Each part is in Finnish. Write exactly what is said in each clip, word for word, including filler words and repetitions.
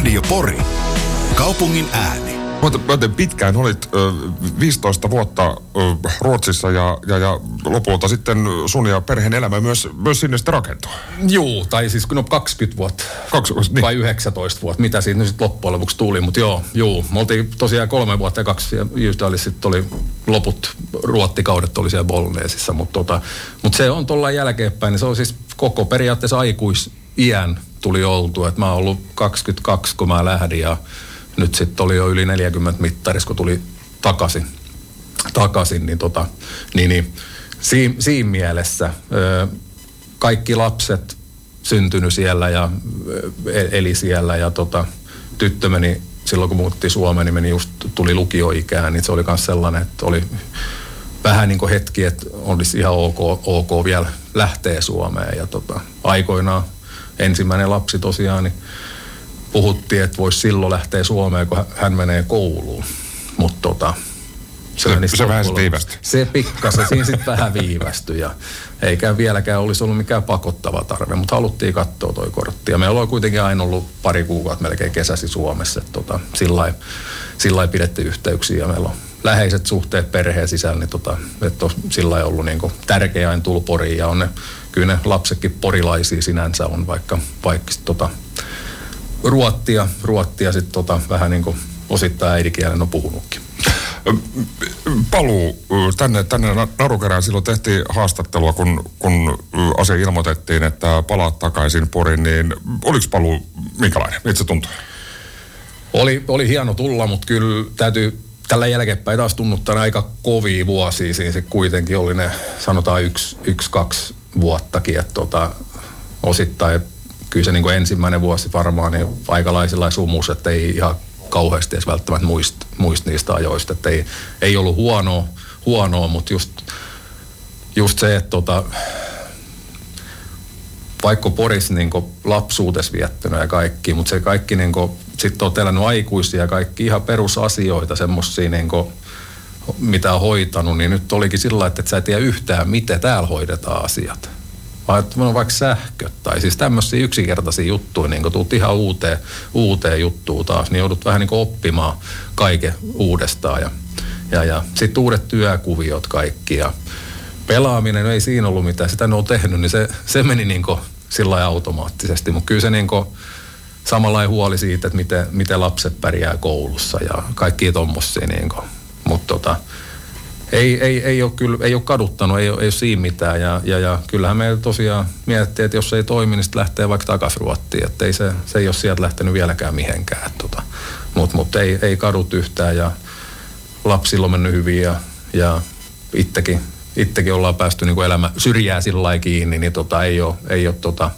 Radio Pori. Kaupungin ääni. Mä pitkään olit ö, viisitoista vuotta ö, Ruotsissa ja, ja, ja lopulta sitten sun ja perheen elämä myös, myös sinne sitten rakentui. Juu, tai siis kun on kaksikymmentä vuotta Kaksi, niin. vai yhdeksäntoista vuotta, mitä siitä nyt sitten loppujen lopuksi tuli, mutta joo, juu. Me oltiin tosiaan kolme vuotta ja kaksi ja Jytäälissä sitten oli loput ruottikaudet oli siellä Bolneesissa, mutta tota, mut se on tuolla jälkeenpäin, niin se on siis koko periaatteessa aikuisiän tuli oltu, että mä oon ollut kaksikymmentäkaksi kun mä lähdin ja nyt sitten oli jo yli neljäkymmentä mittarissa, kun tuli takaisin, takaisin niin, tota, niin, niin siinä, siinä mielessä ö, kaikki lapset syntynyt siellä ja eli siellä ja tota, tyttö meni, silloin kun muuttiin Suomeen, niin meni just, tuli lukioikään, niin se oli myös sellainen, että oli vähän niin kuin hetki, että olisi ihan ok, ok vielä lähteä Suomeen ja tota, aikoinaan ensimmäinen lapsi tosiaan, niin puhuttiin, että voisi silloin lähteä Suomeen, kun hän menee kouluun. Mutta tota, se, se, se vähän viivästyi. Se pikkasen, siinä sitten vähän viivästyi. Ja eikä vieläkään olisi ollut mikään pakottava tarve, mutta haluttiin katsoa toi kortti. Ja meillä oli kuitenkin aina ollut pari kuukautta melkein kesäsi Suomessa. Että tota, sillä lailla pidettiin yhteyksiä ja meillä on läheiset suhteet perheen sisällä. Niin tota, että on sillä lailla ollut niinku tärkeä aina tulla Poriin. Ja on ne, kyllä ne lapsetkin porilaisia sinänsä on, vaikka, vaikka tota, ruottia, ruottia sitten tota, vähän niin kuin osittain äidinkielen on puhunutkin. Paluu tänne, tänne Narukerään silloin tehtiin haastattelua, kun, kun asia ilmoitettiin, että palaat takaisin Poriin, niin oliko paluu minkälainen? Miltä se tuntui? Oli, oli hieno tulla, mutta kyllä täytyy tällä jälkeenpäin taas tunnuttaa aika kovia vuosia. Siis se kuitenkin oli ne, sanotaan yksi, yksi kaksi vuottakin, että tota, osittain kyllä se niin kuin ensimmäinen vuosi varmaan niin aikalaisilla sumus, että ei ihan kauheasti edes välttämättä muist, muist niistä ajoista. Että ei, ei ollut huonoa, huonoa mutta just, just se, että tota, vaikka Porissa niin kuin lapsuutes viettänyt ja kaikki, mutta se kaikki, niin kuin, sitten olet elänyt aikuisia ja kaikki ihan perusasioita, semmoisia, niin kuin, mitä on hoitanut, niin nyt olikin sillä, että et sä et tiedä yhtään, miten täällä hoidetaan asiat. Vai on vaikka sähköt tai siis tämmöisiä yksinkertaisia juttuja, niin kun tulet ihan uuteen, uuteen juttuun taas, niin joudut vähän niin kuin oppimaan kaiken uudestaan. Ja, ja, ja sitten uudet työkuviot kaikki ja pelaaminen, ei siinä ollut mitään, sitä ne on tehnyt, niin se, se meni niin kuin sillä lailla automaattisesti. Mutta kyllä se niin kuin samanlainen huoli siitä, että miten, miten lapset pärjää koulussa ja kaikkia tommosia. Niin kuin. Mutta tota, Ei, ei, ei ole kyllä, ei ole kaduttanut, ei ole, ei ole siinä mitään ja, ja, ja kyllähän me tosiaan miettii, että jos se ei toimi, niin sitten lähtee vaikka takaisin Ruottiin, että ei se, se ei ole sieltä lähtenyt vieläkään mihinkään, tota. mutta mut ei, ei kadut yhtään ja lapsilla on mennyt hyvin ja, ja itsekin, itsekin ollaan päästy niin kuin elämä syrjää sillä lailla kiinni, niin tota, ei ole, ei ole tota,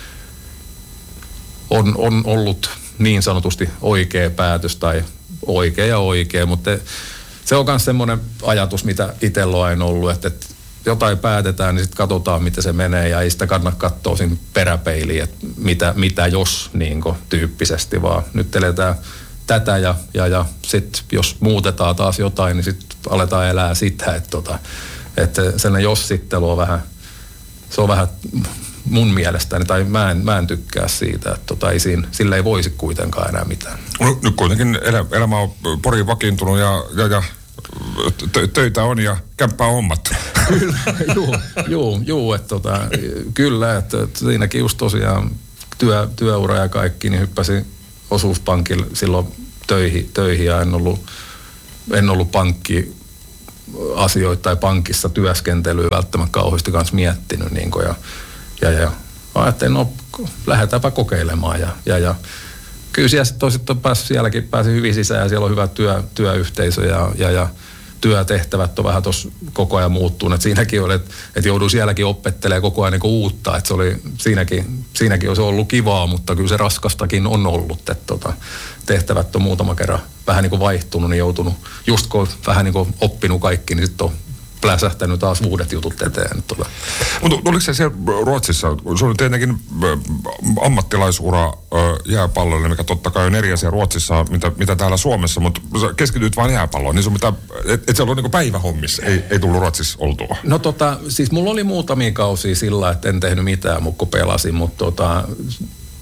on, on ollut niin sanotusti oikea päätös tai oikea ja oikea, mutta se on myös semmoinen ajatus, mitä itsellä on aina ollut, että, että jotain päätetään, niin sitten katsotaan, miten se menee, ja ei sitä kannata katsoa siinä peräpeiliin, että mitä, mitä jos niin kuin, tyyppisesti, vaan nyt eletään tätä, ja, ja, ja sitten jos muutetaan taas jotain, niin sitten aletaan elää sitä, että, tota, että sen jos-sittelu on vähän, se on vähän mun mielestäni, tai mä en, mä en tykkää siitä, että tota, ei siinä, sillä ei voisi kuitenkaan enää mitään. No, nyt kuitenkin elä, elämä on Poriin vakiintunut ja, ja, ja tö, töitä on ja kämppää on hommattu. Kyllä, juu, juu, juu että tota, kyllä, että, että siinäkin just tosiaan työ, työura ja kaikki, niin hyppäsin osuuspankille silloin töihin, töihin ja en ollut, en ollut pankki asioita tai pankissa työskentelyä välttämättä kauheasti kanssa miettinyt niin kuin, ja Ja, ja ajattelin, no lähdetäänpä kokeilemaan. Ja, ja, ja kyllä siellä sitten on päässyt sielläkin, pääsi hyvin sisään ja siellä on hyvä työ, työyhteisö ja, ja, ja työtehtävät on vähän tuossa koko ajan muuttunut. Siinäkin oli, että et joudui sielläkin opettelemaan koko ajan niin uutta. Että se oli, siinäkin, siinäkin olisi ollut kivaa, mutta kyllä se raskastakin on ollut. Että tota, tehtävät on muutama kerran vähän niin kuin vaihtunut, niin joutunut, just kun on vähän niin kuin oppinut kaikki, niin sitten on pläsähtänyt taas uudet jutut eteen. Tota. Mutta oliko se siellä Ruotsissa, se oli tietenkin ammattilaisura jääpallolle, mikä totta kai on eri asia Ruotsissa, mitä, mitä täällä Suomessa, mutta sä keskityt vain jääpalloon, niin se on mitä, et, et se ollut niinku päivähommissa, ei, ei tullut Ruotsissa oltua. No tota, siis mulla oli muutamia kausia sillä, että en tehnyt mitään, mutta kun pelasin, mutta tota,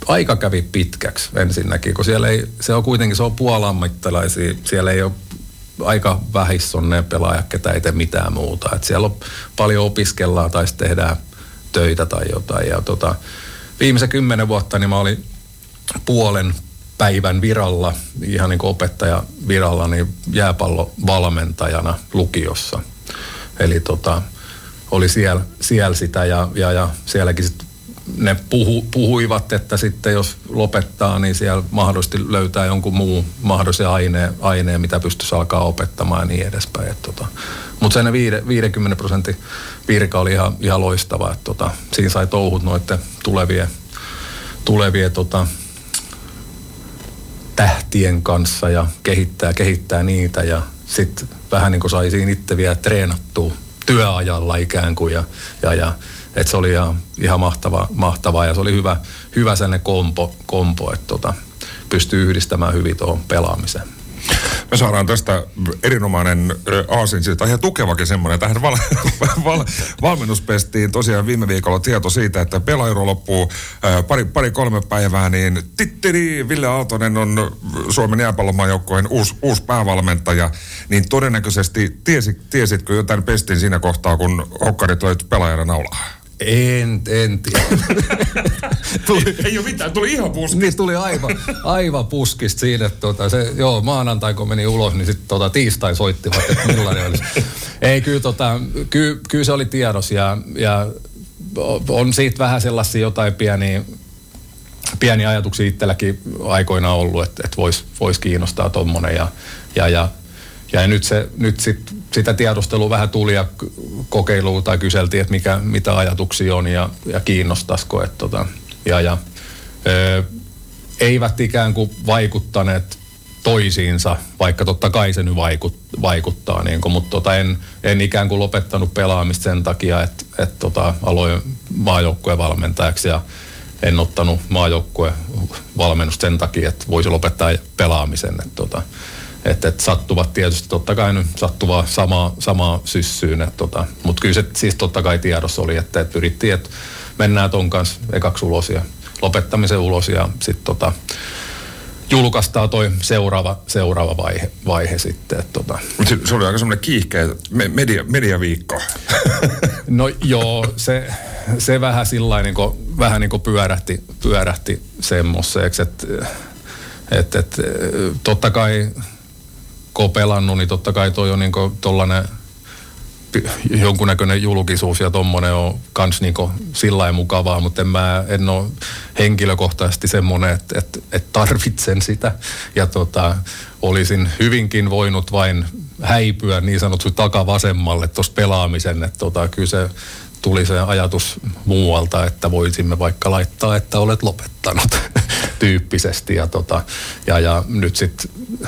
aika kävi pitkäksi ensinnäkin, kun siellä ei, se on kuitenkin, se on puolammittalaisia, siellä ei ole aika vähissä on ne pelaajat, ketä ei tee mitään muuta. Et siellä on paljon opiskellaan tai sitten tehdään töitä tai jotain. Ja tota, viimeisen kymmenen vuotta niin mä olin puolen päivän viralla, ihan niin kuin opettaja viralla, niin jääpallovalmentajana lukiossa. Eli tota, oli siellä, siellä sitä ja, ja, ja sielläkin sit ne puhu, puhuivat, että sitten jos lopettaa, niin siellä mahdollisesti löytää jonkun muun mahdollisen aineen, aineen mitä pystyisi alkaa opettamaan ja niin edespäin. Tota. Mutta sen viidenkymmenen prosentin virka oli ihan, ihan loistava. Et tota, siinä sai touhut noiden tulevien, tulevien tota, tähtien kanssa ja kehittää, kehittää niitä. Ja sitten vähän niin kuin sai siinä itse vielä treenattua työajalla ikään kuin ja, ja, ja että se oli ihan, ihan mahtava, mahtavaa ja se oli hyvä, hyvä sellainen kompo, kompo että tota, pystyy yhdistämään hyvin tuohon pelaamiseen. Me saadaan tästä erinomainen aasinsilta, ihan tukevakin semmoinen. Tähän val, val, valmennuspestiin tosiaan viime viikolla tieto siitä, että pelaajauro loppuu ää, pari, pari kolme päivää, niin tittiri, Ville Aaltonen on Suomen jääpallomaajoukkueen uusi, uusi päävalmentaja. Niin todennäköisesti tiesit, tiesitkö jotain pestin siinä kohtaa, kun hokkarit löit pelaajana naulaa? En, en tiedä. tuli, ei, ei ole mitään, tuli ihan puskista. Niin tuli aivan, aivan puskista siinä, että tota, se, joo, maanantai kun meni ulos, niin sitten tota, tiistai soittivat, että millainen olisi. Ei, kyllä, tota, kyllä, kyllä se oli tiedossa ja, ja on siitä vähän sellaisia jotain pieniä, pieniä ajatuksia itselläkin aikoinaan ollut, että, että voisi vois kiinnostaa tommonen ja, ja, ja Ja nyt, se, nyt sit, sitä tiedustelua vähän tuli ja kokeilua tai kyseltiin, että mikä, mitä ajatuksia on ja, ja kiinnostaisiko. Että tota, ja, ja, ö, eivät ikään kuin vaikuttaneet toisiinsa, vaikka totta kai se nyt vaikut, vaikuttaa. Niin kuin, mutta tota, en, en ikään kuin lopettanut pelaamista sen takia, että, että tota, aloin maajoukkueen valmentajaksi ja en ottanut maajoukkueen valmennusta sen takia, että voisi lopettaa pelaamisen. Että, tota, Että et sattuvat tietysti, totta kai nyt sattuvaa samaa, samaa syssyyn. Tota, mutta kyllä se siis totta kai tiedossa oli, että et pyrittiin, että mennään ton kanssa ekaksi ulos ja lopettamisen ulos ja sitten tota, julkaistaan toi seuraava, seuraava vaihe, vaihe sitten. Et, tota. Se, se oli aika semmoinen kiihkeä media, mediaviikko. No joo, se, se vähän sillain niin kuin, vähän niin kuin pyörähti, pyörähti semmoiseksi, että et, et, totta kai kun on pelannut, niin totta kai toi on niinku tollainen jonkunnäköinen julkisuus ja tommonen on kans niinku sillain mukavaa, mutta en mä en ole henkilökohtaisesti semmoinen, että et, et tarvitsen sitä. Ja tota, olisin hyvinkin voinut vain häipyä niin sanotusti takavasemmalle tuossa pelaamisen, että tota, kyllä se tuli se ajatus muualta, että voisimme vaikka laittaa, että olet lopettanut tyyppisesti. Ja, tota, ja, ja nyt sitten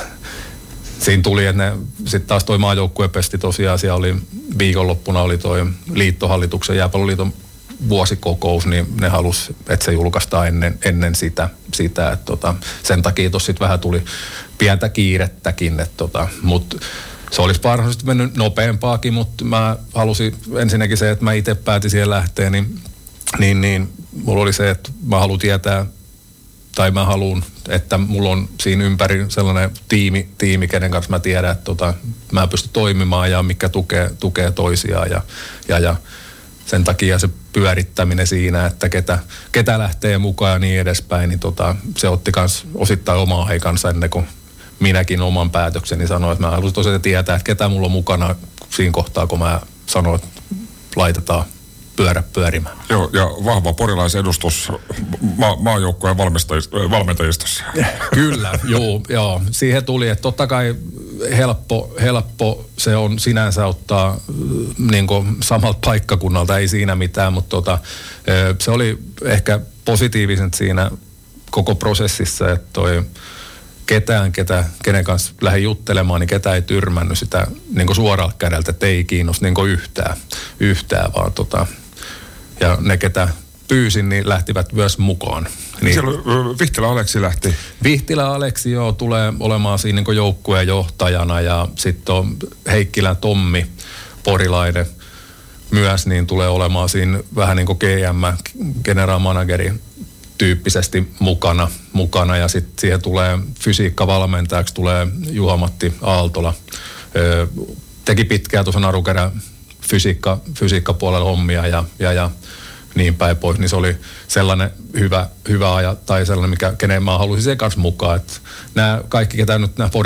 siinä tuli, että sitten taas toi maajoukkuepesti tosiaan, siellä oli viikonloppuna oli toi liittohallituksen jääpalloliiton vuosikokous, niin ne halusi, että se julkaistaan ennen, ennen sitä, sitä että tota, sen takia tuossa sitten vähän tuli pientä kiirettäkin, että tota, mutta se olisi varmasti mennyt nopeampaakin, mutta mä halusin ensinnäkin se, että mä itse päätin siellä lähteä, niin, niin, niin mulla oli se, että mä haluan tietää, tai mä haluan, että mulla on siinä ympäri sellainen tiimi, tiimi kenen kanssa mä tiedän, että tota, mä pystyn toimimaan ja mikä tukee, tukee toisiaan ja, ja, ja sen takia se pyörittäminen siinä, että ketä, ketä lähtee mukaan ja niin edespäin, niin tota, se otti kans osittain omaa aikansa ennen kuin minäkin oman päätökseni sanoin, että mä haluaisin tosiaan tietää, että ketä mulla on mukana siinä kohtaa, kun mä sanoin, että laitetaan pyörä pyörimään. Joo, ja vahva porilaisedustus ma- maajoukkueen valmentajistossa. Kyllä, joo, joo. Siihen tuli, että totta kai helppo, helppo se on sinänsä ottaa niin kuin samalta paikkakunnalta, ei siinä mitään, mutta tota, se oli ehkä positiivisen siinä koko prosessissa, että toi ketään, ketä, kenen kanssa lähdin juttelemaan, niin ketään ei tyrmännyt sitä niin kuin suoralta kädeltä, että ei kiinnosta niin kuin yhtään, yhtään, vaan tota, ja ne, ketä pyysin, niin lähtivät myös mukaan. Niin, siellä Vihtilä Aleksi lähti. Vihtilä Aleksi, joo, tulee olemaan siinä niin kuin joukkueen johtajana ja sitten on Heikkilän Tommi Porilainen myös, niin tulee olemaan siinä vähän niin kuin G M, general manageri tyyppisesti mukana, mukana ja sitten siihen tulee fysiikkavalmentajaksi tulee Juha-Matti Aaltola. Öö, teki pitkään tuossa Narukerän fysiikka, fysiikkapuolella hommia ja, ja, ja niin päin pois, niin se oli sellainen hyvä, hyvä aja, tai sellainen, mikä, kenen mä halusin sen kanssa mukaan. Että nämä kaikki, ketä nyt nämä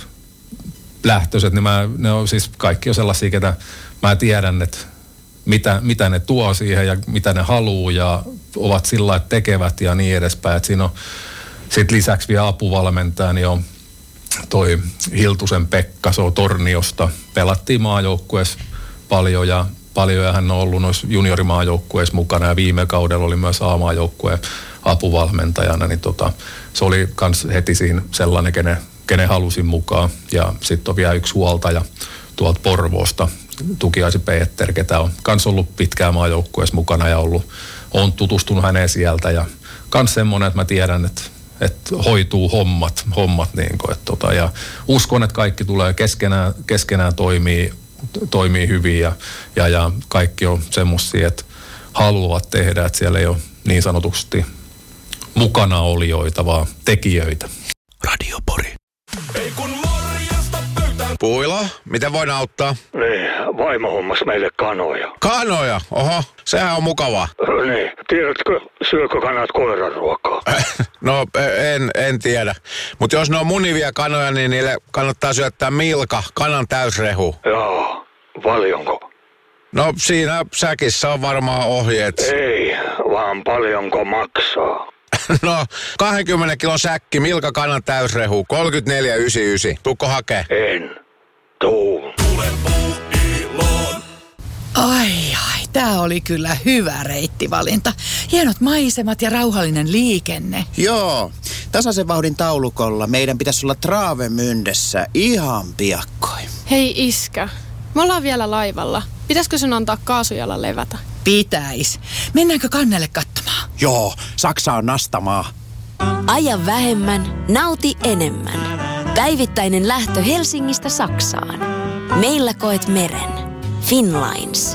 porilaislähtöiset, niin mä, ne on siis kaikki on sellaisia, ketä mä tiedän, että mitä, mitä ne tuo siihen ja mitä ne haluaa ja ovat sillä lailla tekevät ja niin edespäin. Että siinä on sitten lisäksi vielä apuvalmentaja, niin on toi Hiltusen Pekka, se on Torniosta. Pelattiin maajoukkueessa paljon ja paljon ja hän on ollut noissa juniorimaajoukkueissa mukana ja viime kaudella oli myös A-maajoukkueen apuvalmentajana, niin tota, se oli kans heti siinä sellainen, kenen, kenen halusin mukaan. Ja sitten on vielä yksi huoltaja tuolta Porvoosta, Tukiaisi Peter, ketä on kans ollut pitkään maajoukkueessa mukana ja ollut, on tutustunut häneen sieltä ja kans semmoinen, että mä tiedän, että että hoituu hommat, hommat niin kuin, että tota, ja uskon, että kaikki tulee keskenään, keskenään toimii, toimii hyvin ja, ja, ja kaikki on semmoisia, että haluavat tehdä, että siellä ei ole niin sanotusti mukana olijoita, vaan tekijöitä. Radio Pori. Ei kun morjesta pöytään. Puila, miten voin auttaa? Niin, vaimo hommas meille kanoja. Kanoja? Oho, sehän on mukavaa. Niin, tiedätkö, syökö kanat koiran ruokaa? No, en, en tiedä. Mutta jos ne on munivia kanoja, niin niille kannattaa syöttää Milka, kanan täysrehu. Joo, paljonko? No, siinä säkissä on varmaan ohjeet. Ei, vaan paljonko maksaa? No, kaksikymmentä kilon säkki, Milka kanan täysrehu, kolmekymmentäneljä yhdeksänkymmentäyhdeksän. Tuukko hakee? En. Tuu. Tule Puuiloon. Ai ai, tää oli kyllä hyvä reittivalinta. Hienot maisemat ja rauhallinen liikenne. Joo, tasaisen vauhdin taulukolla meidän pitäisi olla Travemündessä ihan piakkoin. Hei iskä, me ollaan vielä laivalla. Pitäisikö sun antaa kaasujalla levätä? Pitäis. Mennäänkö kannelle katsomaan? Joo, Saksa on nastamaa. Aja vähemmän, nauti enemmän. Päivittäinen lähtö Helsingistä Saksaan. Meillä koet meren. Finnlines.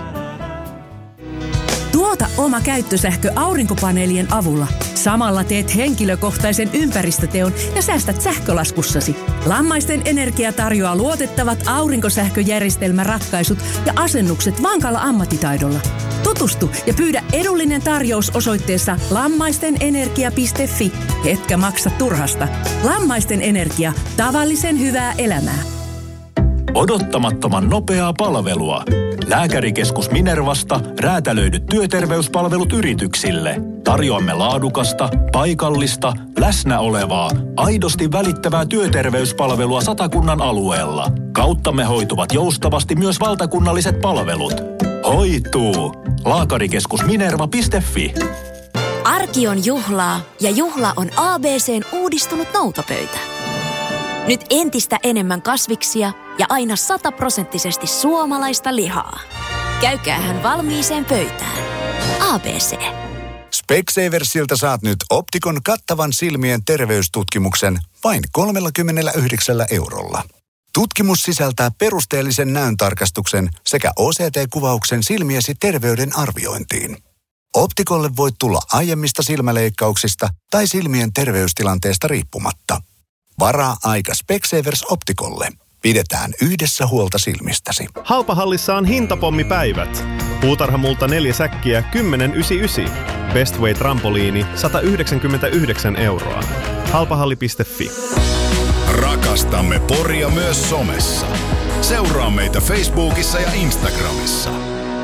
Tuota oma käyttösähkö aurinkopaneelien avulla. Samalla teet henkilökohtaisen ympäristöteon ja säästät sähkölaskussasi. Lammaisten Energia tarjoaa luotettavat aurinkosähköjärjestelmäratkaisut ja asennukset vankalla ammattitaidolla. Tutustu ja pyydä edullinen tarjous osoitteessa lammaistenenergia piste fi. Etkä maksa turhasta. Lammaisten Energia. Tavallisen hyvää elämää. Odottamattoman nopeaa palvelua. Lääkärikeskus Minervasta räätälöidyt työterveyspalvelut yrityksille. Tarjoamme laadukasta, paikallista, läsnä olevaa, aidosti välittävää työterveyspalvelua Satakunnan alueella. Kauttamme hoituvat joustavasti myös valtakunnalliset palvelut. Hoituu! Lääkärikeskus-minerva piste fi. Arki on juhlaa ja juhla on A B C:n uudistunut noutopöytä. Nyt entistä enemmän kasviksia ja aina sataprosenttisesti suomalaista lihaa. Käykäähän valmiiseen pöytään. A B C. Specsaversilta saat nyt Optikon kattavan silmien terveystutkimuksen vain kolmekymmentäyhdeksän eurolla. Tutkimus sisältää perusteellisen näöntarkastuksen sekä O C T-kuvauksen silmiesi terveyden arviointiin. Optikolle voit tulla aiemmista silmäleikkauksista tai silmien terveystilanteesta riippumatta. Varaa aika Specsavers Optikolle. Pidetään yhdessä huolta silmistäsi. Halpahallissa on hintapommipäivät. Puutarhamulta neljä säkkiä kymmenen yhdeksänkymmentäyhdeksän. Bestway trampoliini sata yhdeksänkymmentäyhdeksän euroa. Halpahalli piste fi. Rakastamme Poria myös somessa. Seuraa meitä Facebookissa ja Instagramissa.